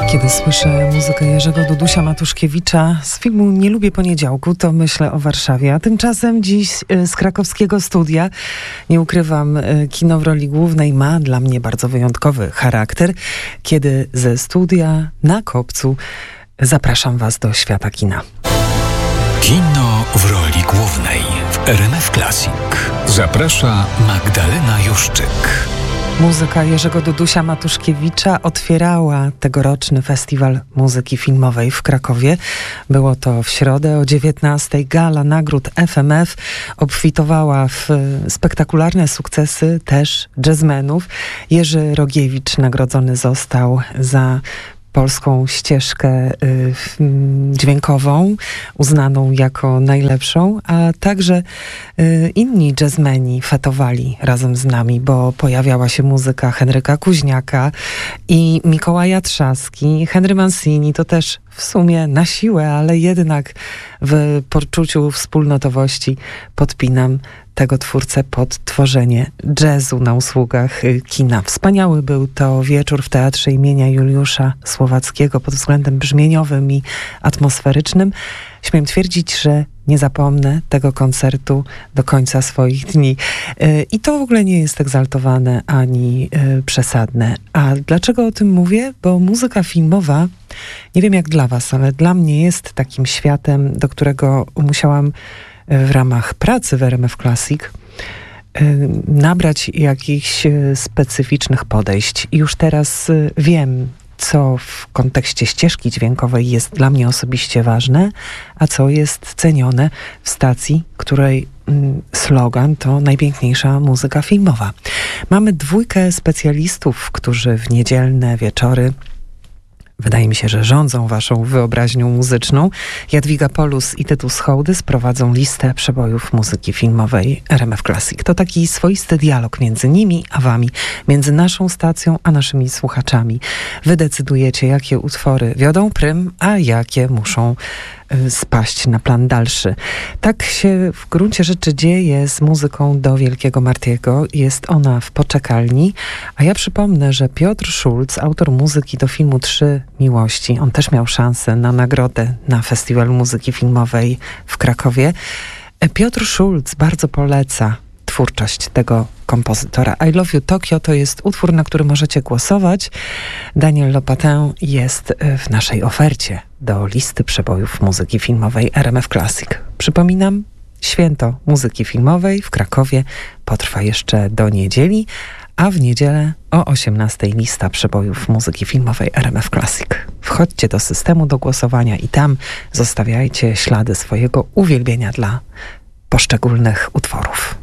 Kiedy słyszę muzykę Jerzego Dudusia Matuszkiewicza z filmu Nie lubię poniedziałku, to myślę o Warszawie. A tymczasem dziś z krakowskiego studia, nie ukrywam, kino w roli głównej ma dla mnie bardzo wyjątkowy charakter. Kiedy ze studia na Kopcu zapraszam Was do świata kina. Kino w roli głównej w RMF Classic. Zaprasza Magdalena Juszczyk. Muzyka Jerzego Dudusia Matuszkiewicza otwierała tegoroczny Festiwal Muzyki Filmowej w Krakowie. Było to w środę o 19:00. Gala nagród FMF obfitowała w spektakularne sukcesy też jazzmenów. Jerzy Rogiewicz nagrodzony został za polską ścieżkę dźwiękową, uznaną jako najlepszą, a także inni jazzmeni fetowali razem z nami, bo pojawiała się muzyka Henryka Kuźniaka i Mikołaja Trzaski. Henry Mancini to też w sumie na siłę, ale jednak w poczuciu wspólnotowości podpinam tego twórcę pod tworzenie jazzu na usługach kina. Wspaniały był to wieczór w Teatrze imienia Juliusza Słowackiego pod względem brzmieniowym i atmosferycznym. Śmiem twierdzić, że nie zapomnę tego koncertu do końca swoich dni. I to w ogóle nie jest egzaltowane ani przesadne. A dlaczego o tym mówię? Bo muzyka filmowa, nie wiem jak dla Was, ale dla mnie jest takim światem, do którego musiałam w ramach pracy w RMF Classic nabrać jakichś specyficznych podejść. I już teraz wiem, co w kontekście ścieżki dźwiękowej jest dla mnie osobiście ważne, a co jest cenione w stacji, której slogan to najpiękniejsza muzyka filmowa. Mamy dwójkę specjalistów, którzy w niedzielne wieczory, wydaje mi się, że rządzą waszą wyobraźnią muzyczną. Jadwiga Polus i Tytus Hołdys prowadzą listę przebojów muzyki filmowej RMF Classic. To taki swoisty dialog między nimi a wami, między naszą stacją a naszymi słuchaczami. Wy decydujecie, jakie utwory wiodą prym, a jakie muszą spaść na plan dalszy. Tak się w gruncie rzeczy dzieje z muzyką do Wielkiego Martiego. Jest ona w poczekalni, a ja przypomnę, że Piotr Szulc, autor muzyki do filmu Trzy Miłości, on też miał szansę na nagrodę na Festiwalu Muzyki Filmowej w Krakowie. Piotr Szulc bardzo poleca twórczość tego kompozytora. I Love You Tokyo to jest utwór, na który możecie głosować. Daniel Lopatin jest w naszej ofercie do listy przebojów muzyki filmowej RMF Classic. Przypominam, święto muzyki filmowej w Krakowie potrwa jeszcze do niedzieli, a w niedzielę o 18:00 lista przebojów muzyki filmowej RMF Classic. Wchodźcie do systemu do głosowania i tam zostawiajcie ślady swojego uwielbienia dla poszczególnych utworów.